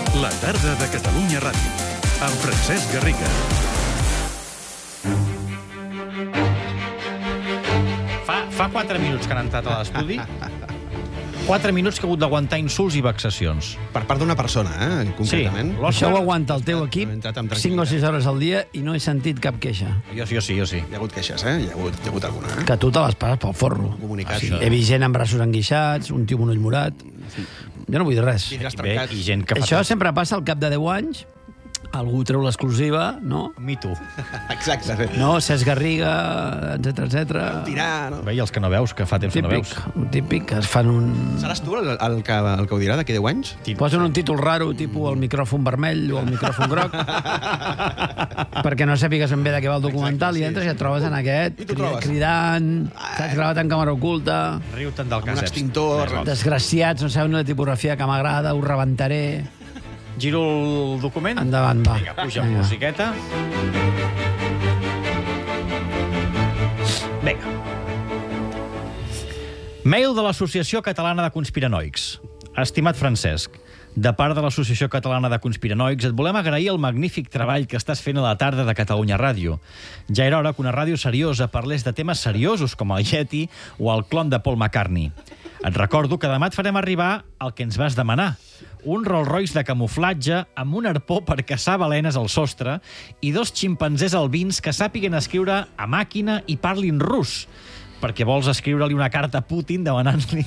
La tarda de Catalunya Ràdio, amb Francesc Garriga. Fa 4 minuts que han entrat a l'estudi. 4 minuts que he hagut d'aguantar insults i vexacions. Per part d'una persona, concretament. Sí, Això ho aguanta el teu equip 5 o 6 hores al dia i no he sentit cap queixa. Jo sí. Hi ha hagut queixes, Hi ha hagut alguna, Que tu te les passes pel forro. Comunicat. He vist gent amb braços enguixats, un tio amb un ull morat. Jo no vull dir res. Bé, i gent que fa... Això sempre passa al cap de 10 anys. Algú treu l'exclusiva, no? Me too. Exacte. No, Cesc Garriga, etc. Tirar, no? Bé, i els que no veus, que fa temps que no veus. Típic, que es fan un... Seràs tu el que ho dirà d'aquí 10 anys? Posen un títol raro, tipus el micròfon vermell o el micròfon groc, perquè no sàpigues ben bé de què va el documental. Exacte, i entres i et trobes en aquest, cridant, t'has gravat en càmera oculta, Riu-te'n del un casep. extintor. desgraciats, no saben la tipografia que m'agrada, ho rebentaré. Giro el document. Endavant, va. Vinga, puja amb musiqueta. Vinga. Mail de l'Associació Catalana de Conspiranoics. Estimat Francesc, de part de l'Associació Catalana de Conspiranoics, et volem agrair el magnífic treball que estàs fent a la tarda de Catalunya Ràdio. Ja era hora que una ràdio seriosa parlés de temes seriosos com el Yeti o el clon de Paul McCartney. Et recordo que demà et farem arribar el que ens vas demanar. Un Rolls Royce de camuflatge amb un arpó per caçar balenes al sostre i 2 ximpanzés albins que sàpiguen escriure a màquina i parlin rus, perquè vols escriure-li una carta a Putin demanant-li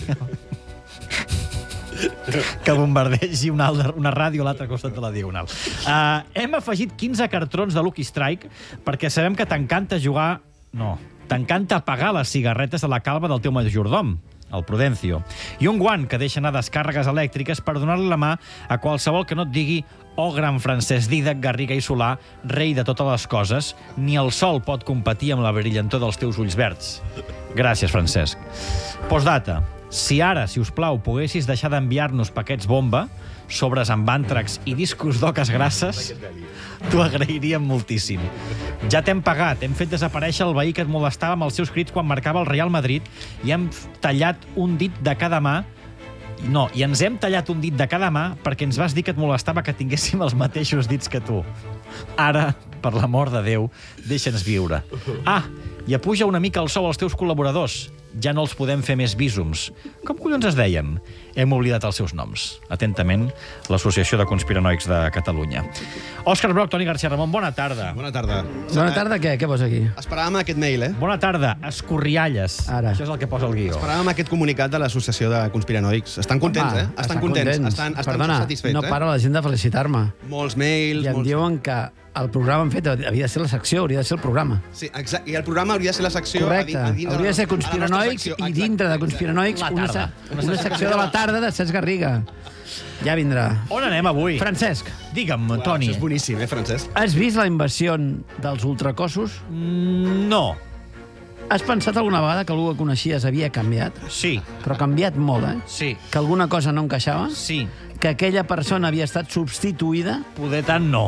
que bombardegi una ràdio a l'altre costat de la Diagonal. Hem afegit 15 cartrons de Lucky Strike perquè sabem que t'encanta jugar... No, t'encanta apagar les cigarretes a la calva del teu majordom, el Prudencio, i un guant que deixa anar descàrregues elèctriques per donar-li la mà a qualsevol que no et digui «Oh, gran Francesc Dídac, Garriga i Solà, rei de totes les coses, ni el sol pot competir amb la brillantor dels teus ulls verds». Gràcies, Francesc. Postdata. Si ara, si us plau, poguessis deixar d'enviar-nos paquets bomba, sobres amb àntrax i discos d'oques grasses, t'ho agrairíem moltíssim. Ja t'hem pagat, hem fet desaparèixer el veí que et molestava amb els seus crits quan marcava el Real Madrid i hem tallat un dit de cada mà. No, i ens hem tallat un dit de cada mà perquè ens vas dir que et molestava que tinguéssim els mateixos dits que tu. Ara, per l'amor de Déu, deixa'ns viure. I apuja una mica el sou als teus col·laboradors. Ja no els podem fer més bísums. Com collons es deien? Hem oblidat els seus noms. Atentament, l'Associació de Conspiranoics de Catalunya. Òscar Broc, Toni García Ramon, bona tarda. Bona tarda. Bona tarda, què? Què posa aquí? Esperàvem aquest mail, Bona tarda, escorrialles. Ara. Això és el que posa el guió. Esperàvem aquest comunicat de l'Associació de Conspiranoics. Estan contents, Estan contents. Estan Perdona, satisfets, no para la gent de felicitar-me. Molts mails, I em diuen que el programa, en fet, havia de ser la secció, hauria de ser el programa. Sí, exacte. I el programa hauria de ser la secció... Correcte. Hauria de ser Conspiranoics i dintre de Conspiranoics una secció de la tarda de Cesc Garriga. Ja vindrà. On anem avui? Francesc, Digue'm, Toni. Això és boníssim, Francesc? has vist la invasió dels ultracossos? No. Has pensat alguna vegada que algú que coneixies havia canviat? Sí. Però ha canviat molt, Sí. Que alguna cosa no encaixava? Sí. Que aquella persona havia estat substituïda? Poder tant no.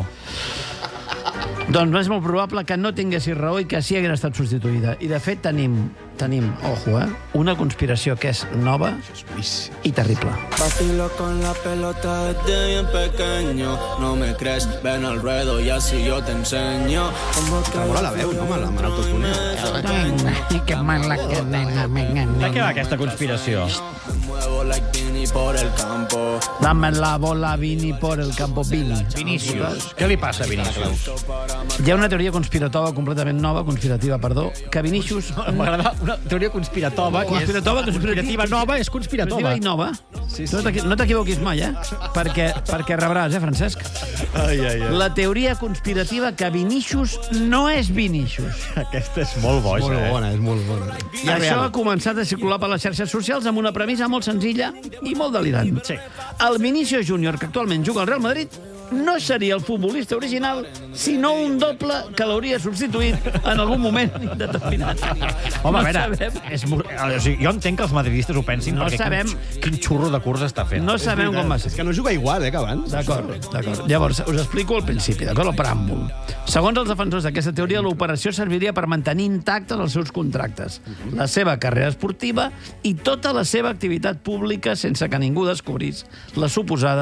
Doncs és molt probable que no tinguessis raó i que sí hagués estat substituïda. I, de fet, tenim, ojo, una conspiració que és nova i terrible. Vacilo con la pelota desde bien pequeño. No me crees, ven al ruedo y así yo te enseño. Mola la veu, no? Amb l'autotune. Que mala que nena, De què va aquesta conspiració? Muevo like Vini por el campo. Dame la bola, Vini, por el campo, Vini. Vinícius. Què li passa a Vinícius? Hi ha una teoria completament nova, conspirativa, perdó, que Vinícius... M'agrada una teoria conspiratova. Conspirativa nova és conspiratova. I nova. No t'equivoquis mai, perquè rebràs, Francesc? La teoria conspirativa que Vinícius no és Vinícius. Aquesta és molt boja, És molt bona. I això ha començat a circular per les xarxes socials amb una premissa molt senzilla i molt delirant. Sí. El Vinícius Júnior, que actualment juga al Real Madrid, no seria el futbolista original, sinó un doble que l'hauria substituït en algun moment determinat. Home, a No veure, sabem. jo entenc que els madridistes ho pensin, No perquè sabem. quin xurro de curs està fent. No sabem com va ser. És que no juga igual, que abans. D'acord. Llavors, us explico al principi, d'acord? El preàmbul. Segons els defensors d'aquesta teoria, l'operació serviria per mantenir intactes els seus contractes, la seva carrera esportiva i tota la seva activitat pública sense que ningú descobrís la suposada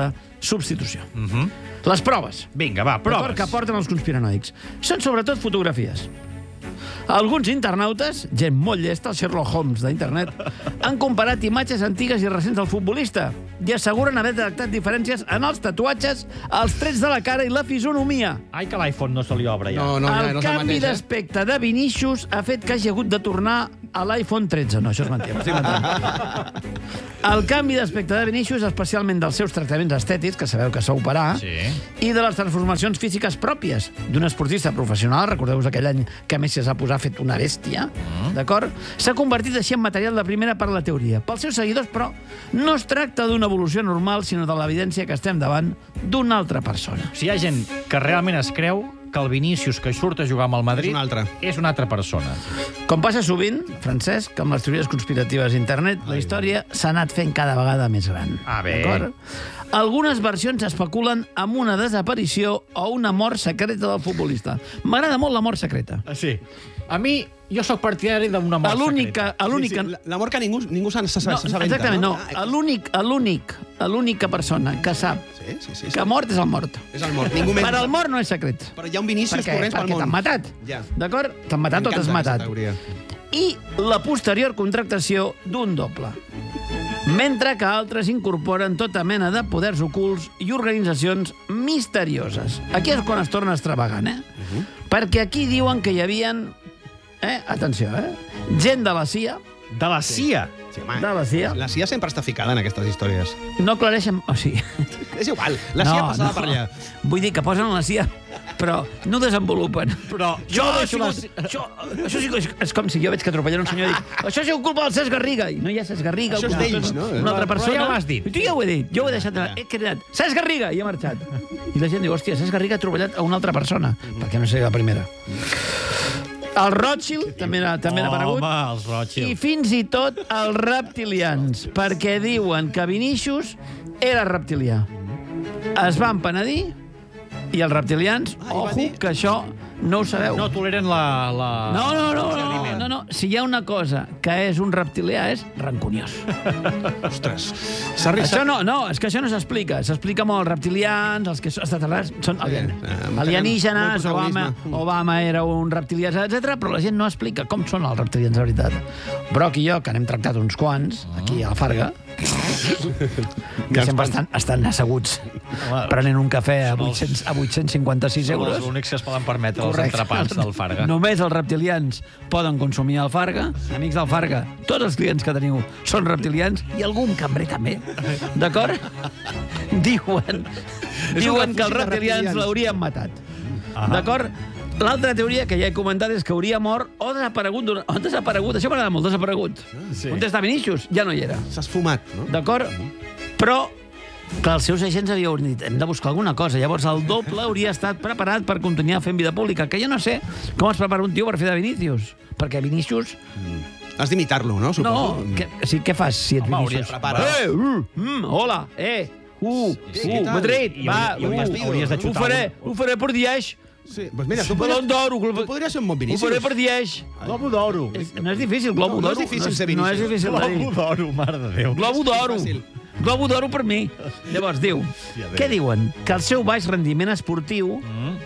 substitució. Les proves. Vinga, va, D'acord, proves. que porten els conspiranoics. Són sobretot fotografies. Alguns internautes, gent molt llesta, el Sherlock Holmes d'internet, han comparat imatges antigues i recents del futbolista i asseguren haver detectat diferències en els tatuatges, els trets de la cara i la fisonomia. Ai, que l'iPhone no se li obre ja. No El és el canvi mateix, d'aspecte de Vinícius ha fet que hagi hagut de tornar a l'iPhone 13. No, això és mentida. Estic mentant. El canvi d'aspecte de Vinícius, especialment dels seus tractaments estètics, que sabeu que s'ha operat, Sí. i de les transformacions físiques pròpies d'un esportista professional, recordeu-vos aquell any que Messi es va posar fet una bèstia, d'acord? S'ha convertit així en material de primera per a la teoria. Pels seus seguidors, però, no es tracta d'una evolució normal, sinó de l'evidència que estem davant d'una altra persona. Si hi ha gent que realment es creu que el Vinícius que surt a jugar amb el Madrid És una altra. persona. Com passa sovint, Francesc, amb les teories conspiratives d'internet, la història s'ha anat fent cada vegada més gran. Ah, bé. D'acord? Algunes versions especulen amb una desaparició o una mort secreta del futbolista. M'agrada molt la mort secreta. Sí. A mi, jo sóc partidari d'una mort secreta. L'amor que ningú s'assabenta. Exactament, no. L'única persona que sap Sí. que mort és el mort. És el mort. Ningú més. Per al mort no és secret. Però hi ha un Vinícius corrents pel Perquè món. t'han matat. Ja. D'acord? T'han matat o t'has matat. Teoria. I la posterior contractació d'un doble. Mentre que altres incorporen tota mena de poders ocults i organitzacions misterioses. Aquí és quan es torna extravagant, Perquè aquí diuen que hi havien... Atenció, gent de la CIA, De la CIA. Sí, home. de la CIA, La CIA sempre està ficada en aquestes històries. no aclareixen... O sigui... És igual, la CIA passava per allà. Vull dir que posen la CIA, però no desenvolupen. Però Això sí que és com si jo veig que atropellen un senyor i dic això ha sigut culpa del Cesc Garriga. I no hi ha Cesc Garriga. Això és d'ells, no? Una altra Però persona. ja ho has dit. I tu ja ho he dit. Jo ho he deixat. He cridat Cesc Garriga i he marxat. I la gent diu, hòstia, Cesc Garriga ha atropellat a una altra persona. Perquè no seria la primera. El Rothschild també n'ha aparegut. Home, els I Rothschild. fins i tot els reptilians, perquè diuen que Vinícius era reptilià. Es van penedir i els reptilians, ojo, que això no ho sabeu. No toleren la... No. Si hi ha una cosa que és un reptilià és rancuniós. Ostres. Això no, és que això no s'explica. S'explica molt els reptilians, els que són extraterrestres, són alienígenes, Obama era un reptilià, etc. Però la gent no explica com són els reptilians de veritat. Broc i jo, que n'hem tractat uns quants, aquí a la Farga, que sempre estan asseguts prenent un cafè a 856 Són euros. els únics que es poden permetre els entrepans del Farga. Només els reptilians poden consumir al Farga. Amics del Farga, tots els clients que teniu són reptilians i algun cambrer també. D'acord? Diuen que els reptilians l'haurien matat. D'acord? L'altra teoria que ja he comentat és que hauria mort o desaparegut. Això m'agrada molt, desaparegut. On està Vinícius? Ja no hi era. S'ha esfumat, no? D'acord? Però que els seus agents havien dit hem de buscar alguna cosa. Llavors el doble hauria estat preparat per continuar fent vida pública, que jo no sé com es prepara un tio per fer de Vinícius. Perquè Vinícius... Has d'imitar-lo, no? Suposo. Què fas si ets Vinícius? Hola, Madrid, va, ho faré per Dieix. Sí, doncs mira, tu Balón d'Oro. podries ser un bon Vinícius. Ho faré per Dieix. Globo d'Oro. No és difícil, Globo d'Oro. No és difícil ser No és Vinícius. difícil de dir. Globo d'Oro, mare de Déu. Globo d'Oro. Fàcil. Globo d'Oro per mi. Llavors, diu, què diuen? Que el seu baix rendiment esportiu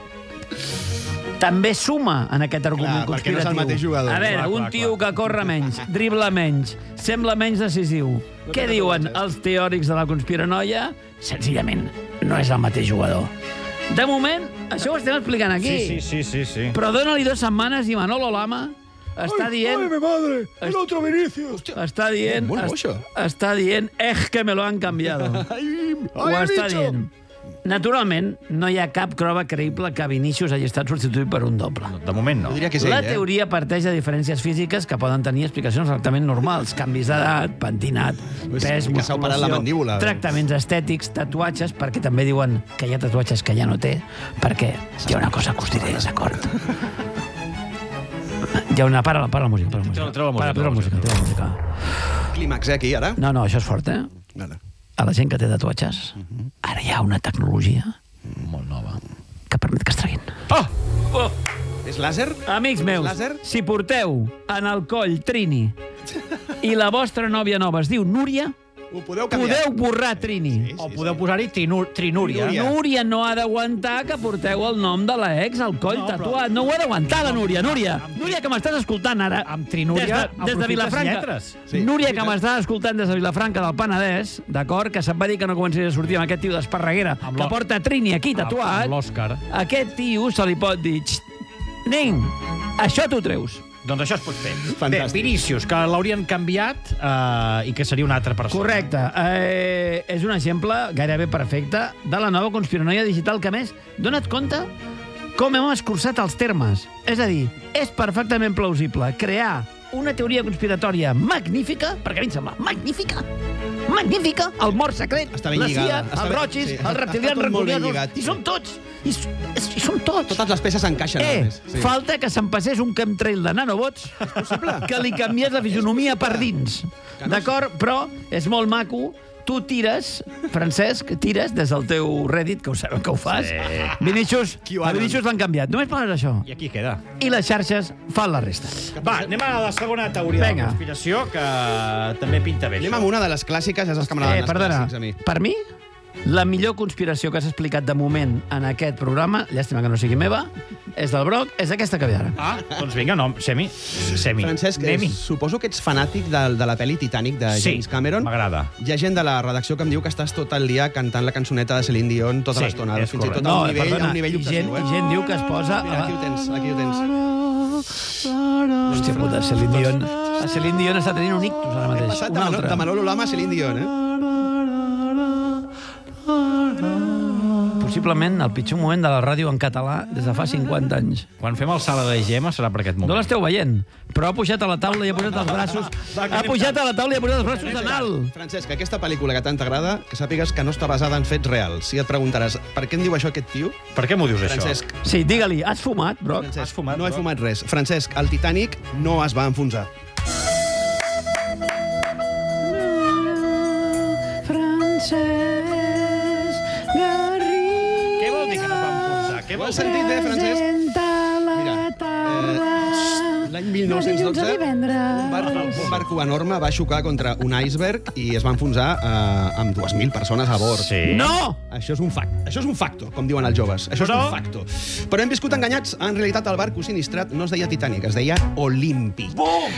també suma en aquest argument Clar, perquè no és conspiratiu. el mateix jugador. A veure, un tio que corre menys, dribla menys, sembla menys decisiu. Què diuen els teòrics de la conspiranoia? Senzillament, no és el mateix jugador. De moment, això ho estem explicant aquí. Sí. Però dona-li 2 setmanes i Manolo Lama està dient... ¡Ay, mi madre! ¡El otro Vinícius! Està dient... Molt boixo. Està dient, que me lo han cambiado. Ho està dient. Naturalment, no hi ha cap prova creïble que Vinícius hagi estat substituït per un doble. De moment no. Jo diria que és ell, La teoria parteix de diferències físiques que poden tenir explicacions exactament normals. Canvis d'edat, pentinat, pes, que s'ha operat la mandíbula. tractaments estètics, tatuatges, perquè també diuen que hi ha tatuatges que ja no té, perquè hi ha una cosa que us diré, d'acord? Hi ha una... Para la música. Treu la música. Clímax, aquí, ara? No, això és fort, Ara. A la gent que té tatuatges, ara hi ha una tecnologia Molt nova. que permet que es treguin. És làser? Amics meus, Làser? si porteu en el coll Trini i la vostra nòvia nova es diu Núria, Ho podeu canviar. Podeu borrar Trini. O podeu posar-hi Trinúria. Núria no ha d'aguantar que porteu el nom de l'ex al coll tatuat. No ho ha d'aguantar, la Núria. Núria, que m'estàs escoltant ara. Amb Trinúria des de Vilafranca. lletres. Sí, Núria, que m'estàs escoltant des de Vilafranca del Penedès, d'acord, que se'm va dir que no començaria a sortir amb aquest tio d'Esparreguera, que porta Trini aquí tatuat. Amb l'Òscar. Aquest tio se li pot dir... Nen, això t'ho treus. Doncs això es pot fer. Fantàstic. Bé, Vinícius, que l'haurien canviat i que seria una altra persona. Correcte. És un exemple gairebé perfecte de la nova conspiranoia digital que, a més, dona't compte com hem escurçat els termes. És a dir, és perfectament plausible crear una teoria conspiratòria magnífica, perquè a mi em sembla magnífica, el mort secret, Està ben la lligada. CIA, els rotxis, els reptilians està tot molt ben rancuniosos, lligat. i són tots. I són tots. Totes les peces encaixen. només. Falta que se'n passés un chemtrail de nanobots que li canviés la fisionomia per dins. D'acord? Però és molt maco. Tu tires, Francesc, des del teu Reddit, que ho sabem que ho fas. Sí. Vinícius, QAnon. a Vinícius l'han canviat. Només poses això. I aquí queda. I les xarxes fan la resta. Va, anem a la segona teoria de Vinga. la conspiració, que també pinta bé. Anem això. amb una de les clàssiques, ja saps que m'agraden els Perdona, clàssics a mi. per mi, la millor conspiració que s'ha explicat de moment en aquest programa, llàstima que no sigui meva, és del Broc, és aquesta que ve ara. Ah, doncs vinga, no, semi. Francesc, Anem-hi. suposo que ets fanàtic de la pel·li Titanic de Sí, James Cameron. m'agrada. Hi ha gent de la redacció que em diu que estàs tot el dia cantant la cançoneta de Celine Dion tota Sí, l'estona, és fins i tot correcte. a un nivell i gent obsessiu, diu que es posa... Mira, aquí ho tens, aquí ho tens. Hòstia puta, Celine Dion. La Celine Dion està tenint un ictus ara mateix. Passat Un altre. de Manolo Lama a Celine Dion, Possiblement el pitjor moment de la ràdio en català des de fa 50 anys. Quan fem el sala de Gemma serà per aquest No moment. l'esteu veient, però ha pujat a la taula i ha posat els braços... Ha pujat a la taula i ha posat els braços en alt. Francesc, aquesta pel·lícula que tant t'agrada, que sàpigues que no està basada en fets reals. I et preguntaràs, per què em diu això aquest tio? Per què m'ho dius, això? Francesc, Sí, digue-li, has fumat, Broc? Francesc, fumat, no he Broc? fumat res. Francesc, el Titanic no es va enfonsar. Què vol dir que no es va enfonsar? Què Ho vol has dir? sentit bé, Francesc? L'any 1912, un barco enorme va xocar contra un iceberg i es va enfonsar amb 2.000 persones a bord. Sí. No! Això és un Això és un facto, com diuen els joves. Això és un facto. Però hem viscut enganyats. En realitat, el barco sinistrat no es deia Titanic, es deia Olympic.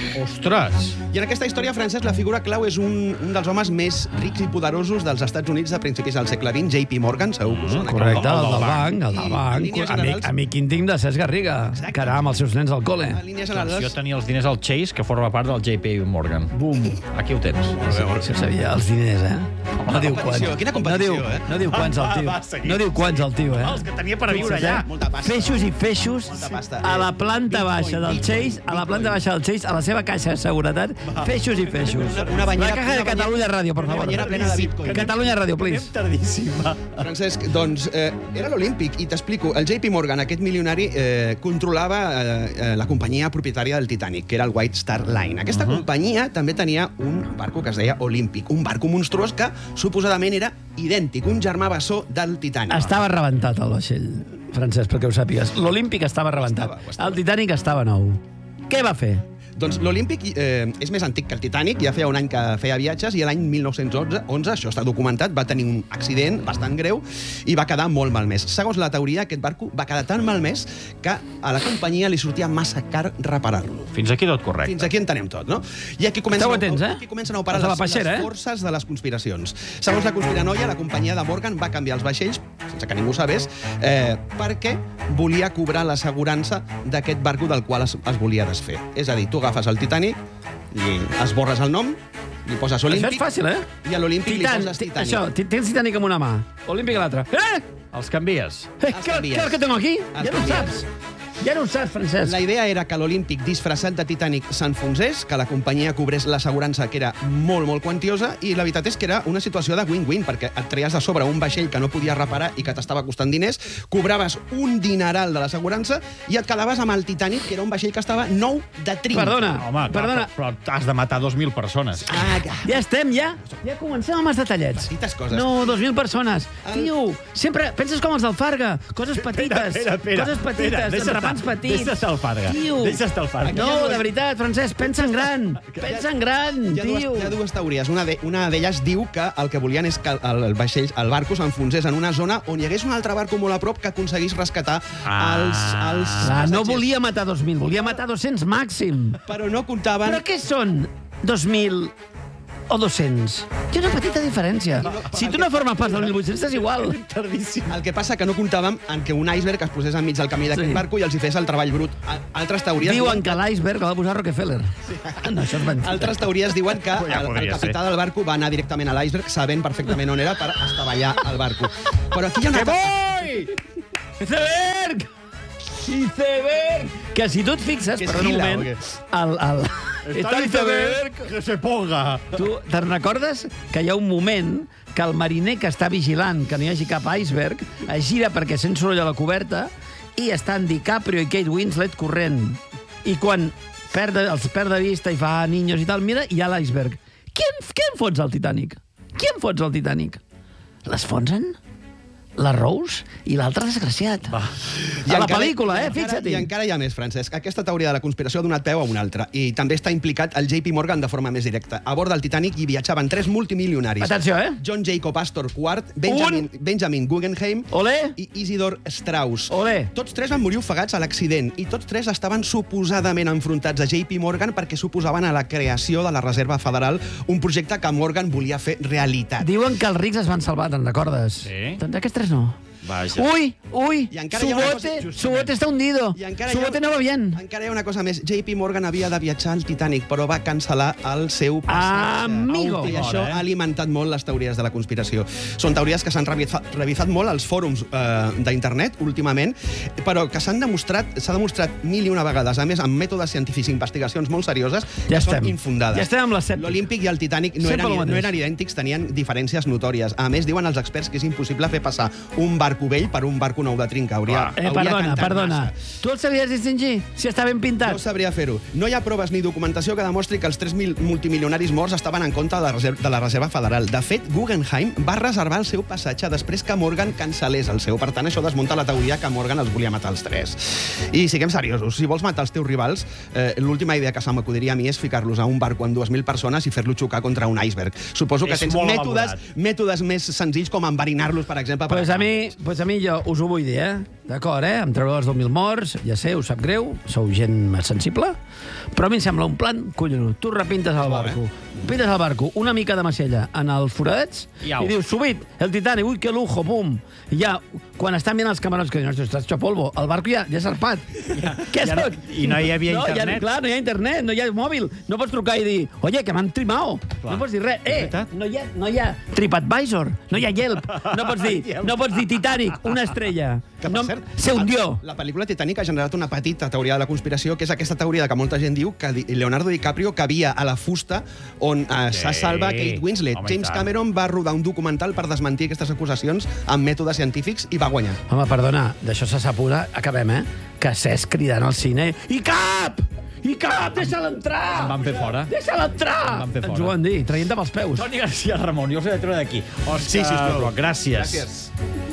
Ostres! I en aquesta història, Francesc, la figura clau és un dels homes més rics i poderosos dels Estats Units de principis del segle XX, JP Morgan, segur que us sona. Correcte, El el del del banc. banc, el I del en banc. línies generals- Amic íntim de Cesc Garriga, que ara amb els seus nens al col·le. En línies Doncs jo generals, tenia els diners al Chase, que forma part del JP Morgan. Bum. Aquí ho tens. Sí, sabia, els diners, No diu quants. competició, quina competició, no diu, eh? No diu quants el tio. Va, seguim. No diu quants el tio, Els que tenia per viure Fixa't, allà. Molta pasta. Feixos i feixos pasta. a la planta baixa del Chase, a la planta baixa del Chase, a la seva caixa de seguretat, feixos i feixos. Una banyera- La caja de una Catalunya Ràdio, per una favor. banyera plena de bitcoin. Catalunya Ràdio, please. Tardíssima. Francesc, doncs, era l'Olímpic, i t'explico. El JP Morgan, aquest milionari, controlava la companyia propietària del Titanic, que era el White Star Line. Aquesta companyia també tenia un barco que es deia Olímpic, un barco monstruós que suposadament era idèntic, un germà bessó del Titanic. Estava rebentat el vaixell, Francesc, perquè ho sàpigues. L'Olímpic estava rebentat. Ho estava. El Titanic estava nou. Què va fer? Doncs l'Olímpic és més antic que el Titanic, ja feia un any que feia viatges, i l'any 1911, això està documentat, va tenir un accident bastant greu i va quedar molt malmès. Segons la teoria, aquest barco va quedar tan malmès que a la companyia li sortia massa car reparar-lo. Fins aquí tot correcte. Fins aquí entenem tot, no? I aquí comencen, Esteu atents, aquí comencen a operar Els de la les peixera, forces de les conspiracions. Segons la conspiranoia, la companyia de Morgan va canviar els vaixells, sense que ningú sabés, perquè volia cobrar l'assegurança d'aquest barco del qual es volia desfer. És a dir, tu agafes el Titanic, i esborres el nom, li poses Olímpic... Això és fàcil, eh? I a l'Olímpic li poses Titanic. Això, tens Titanic amb una mà, Olímpic a l'altra. Els canvies. Els ¿Qué canvies. es lo que tengo aquí? Els Ja no ho canvies. saps. Ja no ho saps, Francesc. La idea era que l'Olímpic disfressat de Titanic s'enfonsés, que la companyia cobrés l'assegurança, que era molt, molt quantiosa, i la veritat és que era una situació de win-win, perquè et treies de sobre un vaixell que no podies reparar i que t'estava costant diners, cobraves un dineral de l'assegurança i et quedaves amb el Titanic, que era un vaixell que estava nou de trinca. Perdona, Home, clar, perdona. però has de matar 2.000 persones. Ja estem, ja. Ja comencem amb els detallets. Petites coses. No, 2.000 persones. Tio, sempre penses com els del Farga. Coses petites. Espera. Coses petites. Deixa infants petits. Deixa estar el Farga. Tio. Deixa estar el Farga. No, de veritat, Francesc, pensa en gran. Pensa en gran, tio. Hi ha dues teories. Una d'elles diu que el que volien és que el barco s'enfonsés en una zona on hi hagués un altre barco molt a prop que aconseguís rescatar els No passatgers. volia matar 2.000, volia matar 200 màxim. Però no comptaven... Però què són 2.000 o 200? Hi ha una petita diferència. Si tu no formes part del 1800, és igual. El que passa que no comptàvem en que un iceberg es posés enmig del camí d'aquest barco i els hi fes el treball brut. Altres teories... Diuen que l'iceberg el va posar Rockefeller. No, això és mentida. Altres teories diuen que el capità del barco va anar directament a l'iceberg sabent perfectament on era per estavellar el barco. Però aquí hi ha una... Iceberg! Iceberg! Que si tu et fixes, Que és per un Gila, moment... Està l'iceberg, que se ponga. Tu te'n recordes que hi ha un moment que el mariner que està vigilant que no hi hagi cap iceberg es gira perquè sent soroll a la coberta i estan DiCaprio i Kate Winslet corrent. I quan els perd de vista i fa niños i tal, mira, hi ha l'iceberg. Què enfonsa el Titanic? Qui enfonsa el Titanic? L'esfonsen? La Rose i l'altre desgraciat. A la pel·lícula, fixa-t'hi. I encara hi ha més, Francesc. Aquesta teoria de la conspiració ha donat peu a una altra. I també està implicat el JP Morgan de forma més directa. A bord del Titanic hi viatjaven 3 multimilionaris. Atenció, John Jacob Astor IV, Benjamin Guggenheim i Isidor Strauss. Tots 3 van morir ofegats a l'accident i tots 3 estaven suposadament enfrontats a JP Morgan perquè suposaven a la creació de la Reserva Federal, un projecte que Morgan volia fer realitat. Diuen que els rics es van salvar, te'n recordes? Sí. Doncs aquests 3 no. Vaja. Uy, su bote está hundido. Su bote no va bien. Encara hi ha una cosa més. JP Morgan havia de viatjar al Titanic, però va cancel·lar el seu passatge. Amigo! I això ha alimentat molt les teories de la conspiració. Són teories que s'han revisat molt als fòrums d'internet últimament, però que s'ha demostrat mil i una vegades, a més, amb mètodes científics i investigacions molt serioses, que són infundades. Ja estem amb l'escèptic. L'Olímpic i el Titanic no eren idèntics, tenien diferències notòries. A més, diuen els experts que és impossible fer passar un barco vell per un barco nou de trinca. Perdona. Tu el sabies distingir? Si està ben pintat? No sabria fer-ho. No hi ha proves ni documentació que demostri que els 3 multimilionaris morts estaven en contra de la Reserva Federal. De fet, Guggenheim va reservar el seu passatge després que Morgan cancel·lés el seu. Per tant, això desmunta la teoria que Morgan els volia matar els 3. I siguem seriosos. Si vols matar els teus rivals, l'última idea que se m'acudiria a mi és ficar-los a un barco amb 2.000 persones i fer-lo xocar contra un iceberg. Suposo que tens mètodes més senzills com enverinar-los, per exemple. Pues a mi jo us ho vull dir, D'acord, em traureu els 2.000 morts, ja sé, us sap greu, sou gent sensible, però a mi em sembla un plan collonut. Tu repintes el barco. Pintes el barco, una mica de macella en els foradets, i dius, subit, el Titanic, ui, que lujo, pum. I ja, quan estan mirant els camarons, que diuen, estàs hecho polvo, el barco ja ha zarpat. I no hi havia internet. Clar, no hi ha internet, no hi ha mòbil. No pots trucar i dir, oye, que m'han trimao. No pots dir res. No hi ha TripAdvisor, no hi ha Yelp. No pots dir Titanic, una estrella. Que, per cert, se hundió. La pel·lícula Titanic ha generat una petita teoria de la conspiració, que és aquesta teoria que molta gent diu que Leonardo DiCaprio cabia a la fusta on se salva Kate Winslet. James Cameron va rodar un documental per desmentir aquestes acusacions amb mètodes científics i va guanyar. Home, perdona, d'això se s'apura, acabem, que Cesc cridant al cine i cap! I cap! Deixa'l entrar! Em van fer fora. Deixa'l entrar! Ens ho van dir, traient amb els peus. Toni García Ramon, jo us he de treure d'aquí. Sí, sisplau. Gràcies.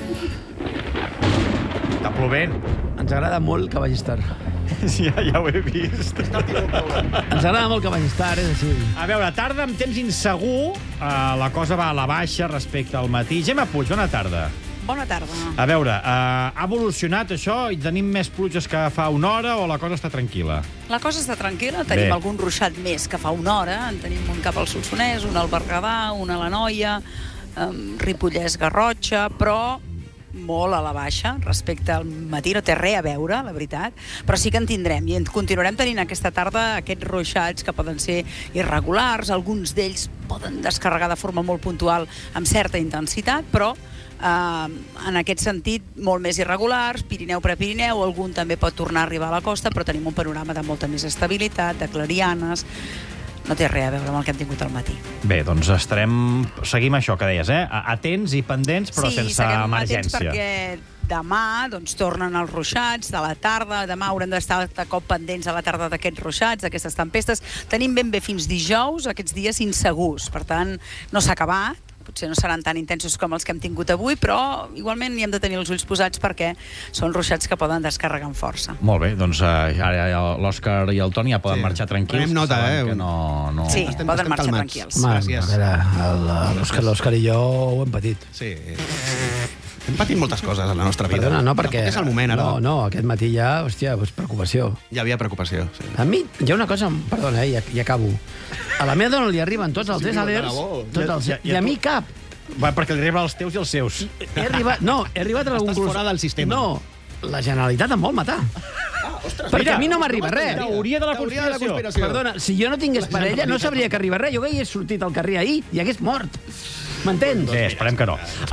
Està plovent. Ens agrada molt que vagis tard. Sí, ja ho he vist. Ens agrada molt que vagis tard, és així. A veure, tarda amb temps insegur, la cosa va a la baixa respecte al matí. Gemma Puig, bona tarda. Bona tarda. A veure, ha evolucionat això i tenim més pluges que fa una hora o la cosa està tranquil·la? La cosa està tranquil·la, tenim algun ruixat més que fa una hora, en tenim un cap al Solsonès, un al Berguedà, un a l'Anoia, Ripollès, Garrotxa, però molt a la baixa respecte al matí, no té res a veure, la veritat, però sí que en tindrem i en continuarem tenint aquesta tarda aquests ruixats que poden ser irregulars, alguns d'ells poden descarregar de forma molt puntual amb certa intensitat, però en aquest sentit molt més irregulars, Pirineu per Pirineu, algun també pot tornar a arribar a la costa, però tenim un panorama de molta més estabilitat, de clarianes. No té res a veure amb el que hem tingut al matí. Bé, doncs seguim això que deies, atents i pendents, però sense emergència. Sí, seguim atents perquè demà tornen els ruixats de la tarda. Demà haurem d'estar de cop pendents a la tarda d'aquests ruixats, d'aquestes tempestes. Tenim ben bé fins dijous aquests dies insegurs. Per tant, no s'ha acabat, potser no seran tan intensos com els que hem tingut avui, però igualment hi hem de tenir els ulls posats perquè són ruixats que poden descarregar amb força. Molt bé, doncs ara l'Òscar i el Toni ja poden marxar tranquils. Prenem nota, Que no... Sí, poden marxar tranquils. Gràcies. L'Òscar i jo ho hem patit. Sí. Hem patit moltes coses a la nostra vida. Perdona, no, perquè... Tampoc és el moment, ara. No, aquest matí ja, hòstia, preocupació. Hi havia preocupació, sí. A mi hi ha una cosa, perdona, ja acabo. A la meva dona li arriben tots els alerts, i a mi cap. Va, perquè li arriben els teus i els seus. He arribat a la conclusió... fora del sistema. No, la Generalitat em vol matar. Ostres, Perquè a mi no m'arriba res. Teoria de la conspiració. Perdona, si jo no tingués parella, no sabria que arriba res. Jo que hagués sortit al carrer ahir i hagués mort. M'entens? Bé, esperem que no.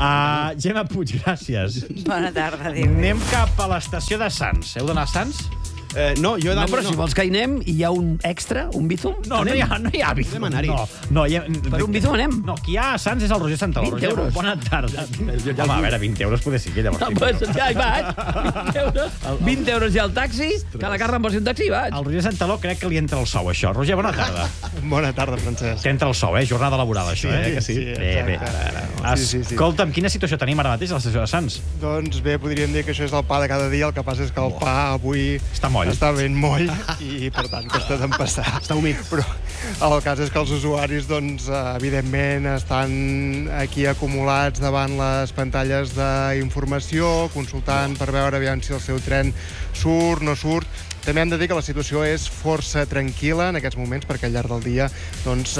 Gemma Puig, gràcies. Bona tarda, Diu. Anem cap a l'estació de Sants. Heu d'anar a Sants? No, jo he No, d'anar... però si vols que hi anem i hi ha un extra, un bízum, No hi ha bízum. Podem anar-hi. No, per un bízum anem. No, qui hi ha a Sants és el Roger Santaló. 20 euros. Bona tarda. Home, a veure, 20 euros poder sí que llavors. No, pues, ja hi vaig. 20 euros. 20 euros ja al taxi, que la Carla em posi un taxi i vaig. El Roger Santaló crec que li entra el sou, això. Roger, bona tarda. Bona tarda, Francesc. T'entra el sou, jornada laboral, això, Sí, que sí, Bé. Sí. Escolta'm, quina situació tenim ara mateix a l'estació de Sants? Doncs bé, podríem dir que això és el pa de cada dia, el que passa és que el pa avui Està moll. està ben moll i, per tant, costa d'empassar. Està humit. Però el cas és que els usuaris, doncs, evidentment, estan aquí acumulats davant les pantalles d'informació, consultant per veure aviam si el seu tren surt, no surt. També hem de dir que la situació és força tranquil·la en aquests moments, perquè al llarg del dia doncs,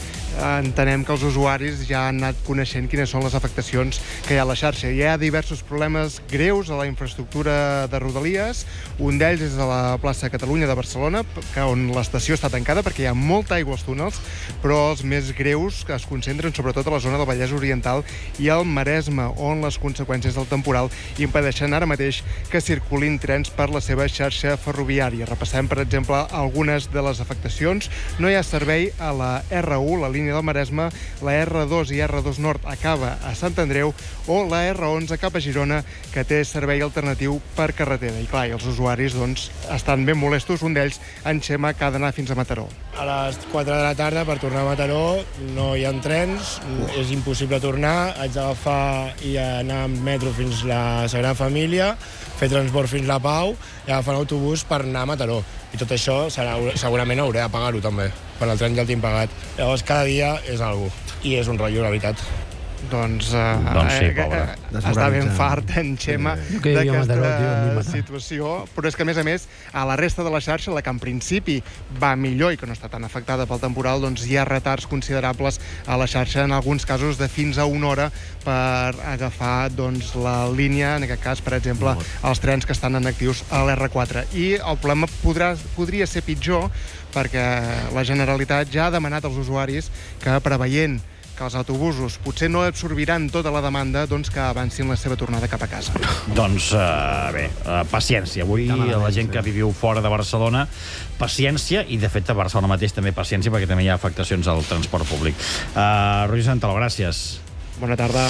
entenem que els usuaris ja han anat coneixent quines són les afectacions que hi ha a la xarxa. Hi ha diversos problemes greus a la infraestructura de Rodalies. Un d'ells és a la plaça Catalunya de Barcelona, on l'estació està tancada perquè hi ha molta aigua als túnels, però els més greus que es concentren sobretot a la zona del Vallès Oriental i al Maresme, on les conseqüències del temporal impedeixen ara mateix que circulin trens per la seva xarxa ferroviària. Repassem, per exemple, algunes de les afectacions. No hi ha servei a la R1, la línia del Maresme, la R2 i R2 Nord acaba a Sant Andreu, o la R11 cap a Girona, que té servei alternatiu per carretera. I clar, els usuaris doncs, estan ben molestos. Un d'ells, en Xema, que ha d'anar fins a Mataró. A les 4 de la tarda, per tornar a Mataró, no hi ha trens, és impossible tornar, haig d'agafar i anar amb metro fins la Sagrada Família, fer transport fins la Pau i agafar un autobús per anar a Mataró. I tot això segurament hauré de pagar-ho també, per el tren ja el tinc pagat. Llavors cada dia és algo i és un rotllo, la veritat. Doncs sí, pobre. està ben fart en Xema d'aquesta situació, però és que a més a la resta de la xarxa, la que en principi va millor i que no està tan afectada pel temporal, doncs hi ha retards considerables a la xarxa, en alguns casos de fins a una hora per agafar doncs, la línia, en aquest cas, per exemple, els trens que estan en actius a l'R4. I el problema podria ser pitjor perquè la Generalitat ja ha demanat als usuaris que, preveient que els autobusos potser no absorbiran tota la demanda, doncs que avancin la seva tornada cap a casa. Doncs bé, paciència. Avui la gent que viviu fora de Barcelona, paciència, i de fet a Barcelona mateix també paciència, perquè també hi ha afectacions al transport públic. Roger Santaló, gràcies. Bona tarda.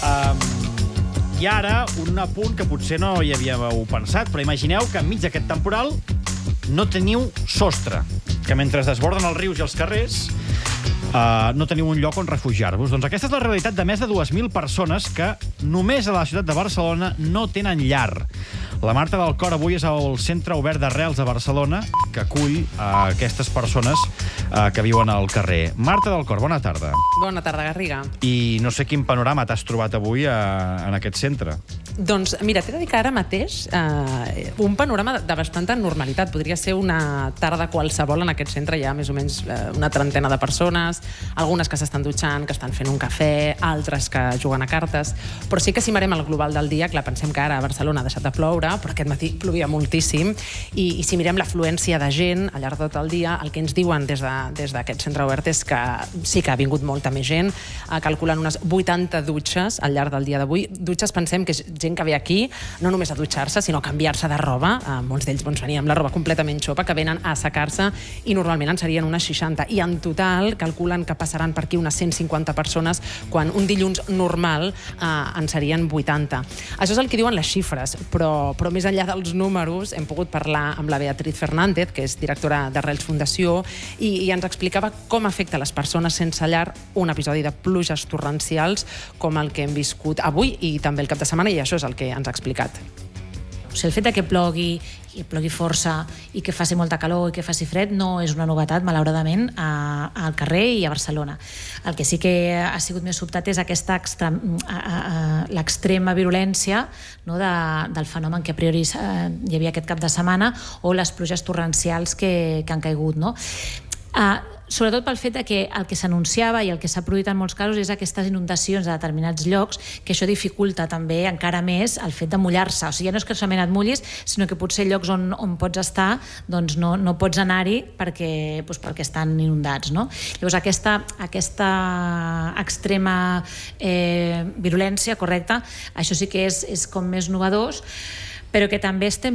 I ara, un apunt que potser no hi havíeu pensat, però imagineu que enmig d'aquest temporal no teniu sostre, que mentre desborden els rius i els carrers no teniu un lloc on refugiar-vos. Doncs aquesta és la realitat de més de 2.000 persones que només a la ciutat de Barcelona no tenen llar. La Marta del Cor avui és al Centre Obert d'Arrels de Barcelona, que acull aquestes persones que viuen al carrer. Marta del Cor, bona tarda. Bona tarda, Garriga. I no sé quin panorama t'has trobat avui en aquest centre. Doncs, mira, t'he de dir que ara mateix un panorama de bastanta normalitat. Podria ser una tarda qualsevol en aquest centre. Hi ha més o menys una trentena de persones, algunes que s'estan dutxant, que estan fent un cafè, altres que juguen a cartes. Però sí que si mirem el global del dia, clar, pensem que ara a Barcelona ha deixat de ploure, però aquest matí plovia moltíssim, i si mirem l'afluència de gent al llarg de tot el dia, el que ens diuen des d'aquest centre obert és que sí que ha vingut molta més gent, calculant unes 80 dutxes al llarg del dia d'avui. Dutxes pensem que és gent que ve aquí no només a dutxar-se, sinó a canviar-se de roba. Molts d'ells venien amb la roba completament xopa, que venen a assecar-se, i normalment en serien unes 60. I en total calculen que passaran per aquí unes 150 persones, quan un dilluns normal en serien 80. Això és el que diuen les xifres, però més enllà dels números hem pogut parlar amb la Beatriz Fernández, que és directora d'Arrels Fundació, i ens explicava com afecta a les persones sense llar un episodi de pluges torrencials com el que hem viscut avui i també el cap de setmana, i això és el que ens ha explicat. O sigui, el fet que plogui força i que faci molta calor i que faci fred no és una novetat, malauradament, al carrer i a Barcelona. El que sí que ha sigut més sobtat és l'extrema virulència, no, del fenomen que a priori hi havia aquest cap de setmana, o les pluges torrencials que han caigut, no? Sobretot pel fet que el que s'anunciava i el que s'ha produït en molts casos és aquestes inundacions a determinats llocs, que això dificulta també encara més el fet de mullar-se. O sigui, ja no és que solament et mullis, sinó que potser llocs on pots estar doncs no pots anar-hi perquè estan inundats, no? Llavors aquesta extrema virulència, correcte, això sí que és com més novedós, però que també estem